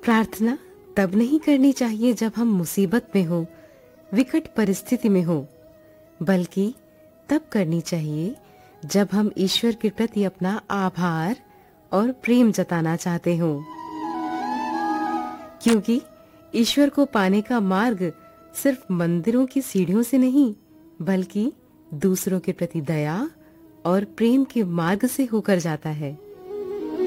प्रार्थना तब नहीं करनी चाहिए जब हम मुसीबत में हो, विकट परिस्थिति में हो, बल्कि तब करनी चाहिए जब हम ईश्वर के प्रति अपना आभार और प्रेम जताना चाहते हों। क्योंकि ईश्वर को पाने का मार्ग सिर्फ मंदिरों की सीढ़ियों से नहीं, बल्कि दूसरों के प्रति दया और प्रेम के मार्ग से होकर जाता है।